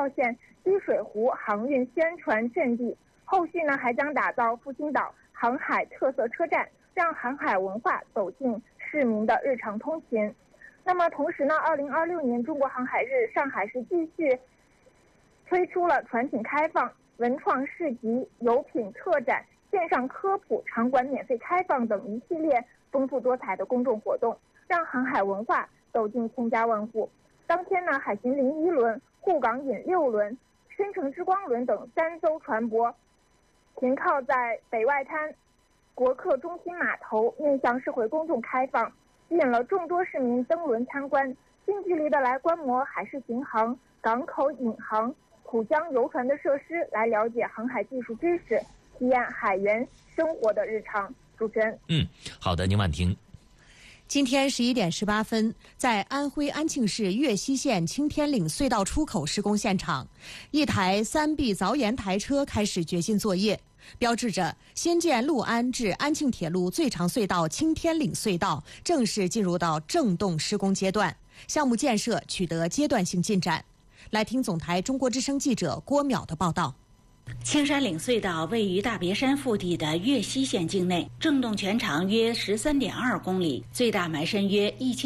号线滴水湖航运宣传阵地。后续呢，还将打造复兴岛航海特色车站，让航海文化走进市民的日常通勤。那么同时呢，2026年中国航海日，上海市继续推出了船艇开放、文创市集、游品特展、线上科普、场馆免费开放等一系列丰富多彩的公众活动，让航海文化走进千家万户。当天呢，海行01轮、沪港引6轮、深城之光轮等3艘船舶停靠在北外滩国客中心码头，面向社会公众开放，吸引了众多市民登轮参观，近距离的来观摩海事巡航、港口引航、浦江游船的设施，来了解航海技术知识，体验海员生活的日常。主持人， 好的，宁婉婷。 今天11点18分，在安徽安庆市岳西县青天岭隧道出口施工现场，一台3B 凿岩台车开始掘进作业，标志着新建六安至安庆铁路最长隧道青天岭隧道正式进入到正动施工阶段，项目建设取得阶段性进展。来听总台中国之声记者郭淼的报道。 青山岭隧道位于大别山腹地的岳西县境内，正动全长约13.2公里，最大埋深约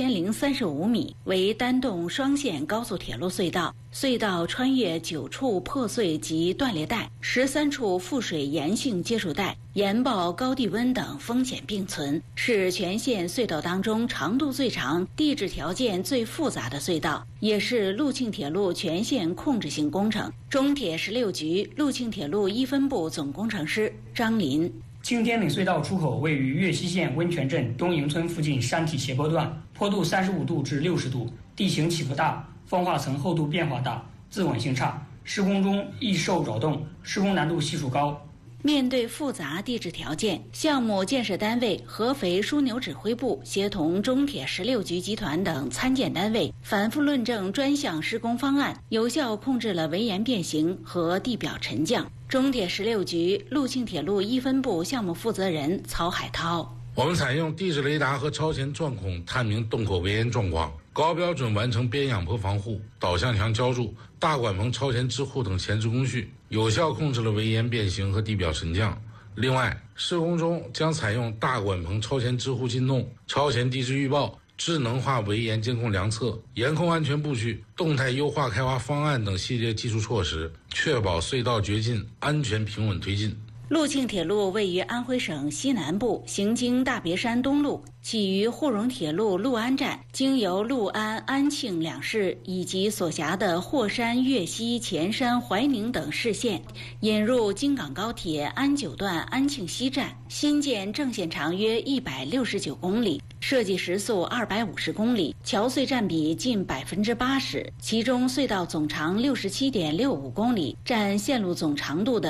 1035米，为单洞双线高速铁路隧道。隧道穿越9处破碎及断裂带，13处覆水岩性接触带，岩爆、高地温等风险并存，是全线隧道当中长度最长、地质条件最复杂的隧道，也是陆庆铁路全线控制性工程。中铁16局陆庆铁路1分部总工程师张林。 青天岭隧道出口位于岳西县温泉镇东营村附近山体斜坡段，坡度35度至60度，地形起伏大，风化层厚度变化大，自稳性差，施工中易受扰动，施工难度系数高。 面对复杂地质条件，项目建设单位合肥枢纽指挥部协同中铁16局集团等参建单位，反复论证专项施工方案，有效控制了围岩变形和地表沉降。中铁16局陆庆铁路1分部项目负责人曹海涛： 我们采用地质雷达和超前钻孔探明洞口围岩状况，高标准完成边仰坡防护、导向墙浇筑、大管棚超前支护等前置工序，有效控制了围岩变形和地表沉降。另外，施工中将采用大管棚超前支护进洞、超前地质预报、智能化围岩监控量测、岩控安全布局、动态优化开挖方案等系列技术措施，确保隧道掘进安全平稳推进。 陆庆铁路位于安徽省西南部，行经大别山东路，起于沪蓉铁路六安站，经由六安、安庆两市以及所辖的霍山、岳西、潜山、怀宁等市县，引入京港高铁安九段安庆西站，新建正线长约169公里，设计时速250公里，桥隧占比近80%，其中隧道总长67.65公里，占线路总长度的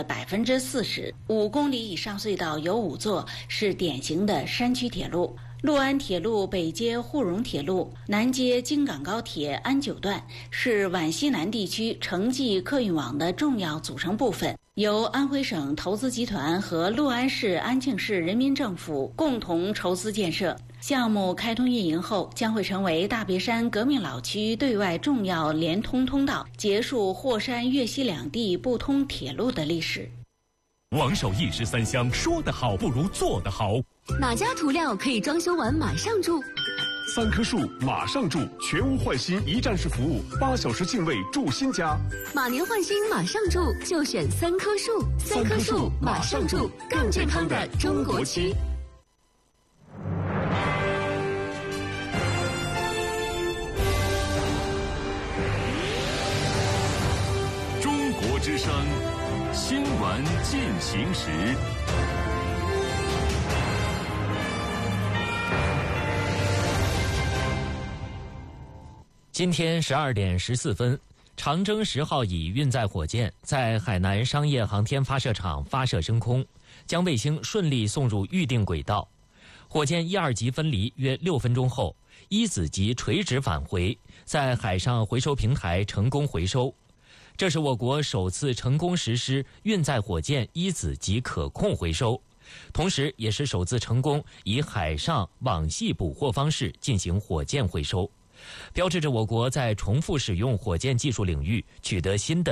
40%，5公里以上隧道有5座，是典型的山区铁路。六安铁路北接沪蓉铁路，南接京港高铁安九段，是皖西南地区城际客运网的重要组成部分，由安徽省投资集团和六安市、安庆市人民政府共同筹资建设。项目开通运营后，将会成为大别山革命老区对外重要联通通道，结束霍山、岳西两地不通铁路的历史。 王守一石三香，说得好不如做得好。 哪家涂料可以装修完马上住 ？3棵树马上住，全屋换新一站式服务，8小时进位住新家。 马年换新马上住，就选3棵树。3棵树马上住，更健康的中国区。 中国之声新闻进行时。 今天12点14分，长征10号乙运载火箭在海南商业航天发射场发射升空，将卫星顺利送入预定轨道。火箭1、2级分离约6分钟后，一子级垂直返回，在海上回收平台成功回收。这是我国首次成功实施运载火箭一子级可控回收，同时也是首次成功以海上网系捕获方式进行火箭回收，标志着我国在重复使用火箭技术领域取得新的